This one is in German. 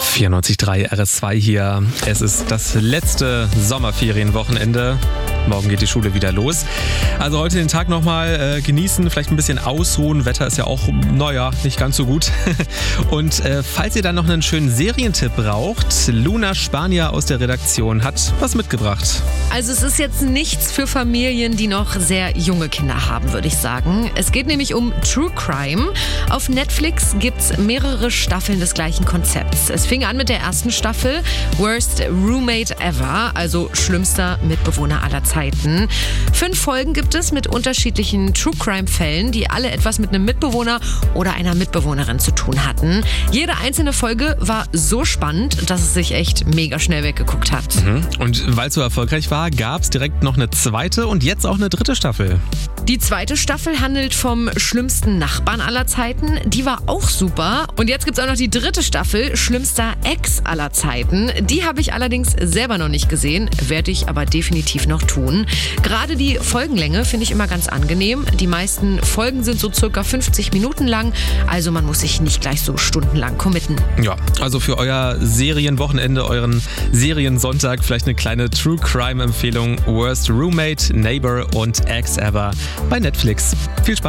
94.3 RS2 hier. Es ist das letzte Sommerferienwochenende. Morgen geht die Schule wieder los. Also heute den Tag nochmal genießen, vielleicht ein bisschen ausruhen. Wetter ist ja auch, nicht ganz so gut. Und falls ihr dann noch einen schönen Serientipp braucht, Luna Spanier aus der Redaktion hat was mitgebracht. Also es ist jetzt nichts für Familien, die noch sehr junge Kinder haben, würde ich sagen. Es geht nämlich um True Crime. Auf Netflix gibt's mehrere Staffeln des gleichen Konzepts. Es fing an mit der ersten Staffel, Worst Roommate Ever, also schlimmster Mitbewohner aller Zeiten. 5 Folgen gibt es mit unterschiedlichen True Crime Fällen, die alle etwas mit einem Mitbewohner oder einer Mitbewohnerin zu tun hatten. Jede einzelne Folge war so spannend, dass es sich echt mega schnell weggeguckt hat. Und weil es so erfolgreich war, gab es direkt noch eine zweite und jetzt auch eine dritte Staffel. Die zweite Staffel handelt vom schlimmsten Nachbarn aller Zeiten. Die war auch super. Und jetzt gibt es auch noch die dritte Staffel, schlimmster Ex aller Zeiten. Die habe ich allerdings selber noch nicht gesehen, werde ich aber definitiv noch tun. Gerade die Folgenlänge finde ich immer ganz angenehm. Die meisten Folgen sind so circa 50 Minuten lang, also man muss sich nicht gleich so stundenlang committen. Ja, also für euer Serienwochenende, euren Seriensonntag vielleicht eine kleine True Crime Empfehlung. Worst Roommate, Neighbor und Ex Ever bei Netflix. Viel Spaß!